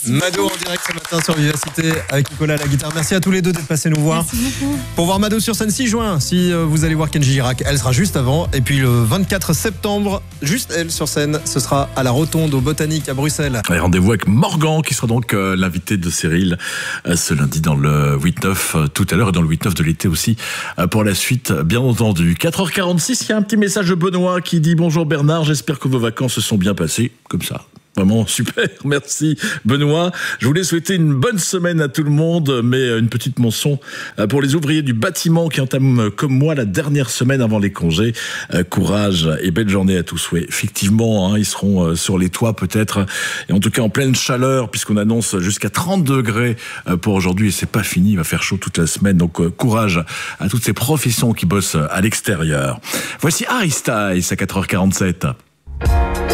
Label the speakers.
Speaker 1: Merci.
Speaker 2: Mado en direct ce matin sur Vivacité avec Nicolas à la guitare. Merci à tous les deux d'être passés nous voir.
Speaker 1: Merci beaucoup.
Speaker 2: Pour voir Mado sur scène 6 juin, si vous allez voir Kenji Girac, elle sera juste avant. Et puis le 24 septembre, juste elle sur scène, ce sera à la Rotonde au Botanique à Bruxelles.
Speaker 3: Et rendez-vous avec Morgan qui sera donc l'invité de Cyril ce lundi dans le 8-9 tout à l'heure et dans le 8-9 de l'été aussi pour la suite bien entendu. 4h46, il y a un petit message de Benoît qui dit: bonjour Bernard, j'espère que vos vacances se sont bien passées, comme ça. Vraiment super, merci Benoît. Je voulais souhaiter une bonne semaine à tout le monde, mais une petite mention pour les ouvriers du bâtiment qui entament comme moi la dernière semaine avant les congés. Courage et belle journée à tous. Oui, effectivement, ils seront sur les toits peut-être, et en tout cas en pleine chaleur puisqu'on annonce jusqu'à 30 degrés pour aujourd'hui et c'est pas fini, il va faire chaud toute la semaine. Donc courage à toutes ces professions qui bossent à l'extérieur. Voici Harry Styles à 4h47.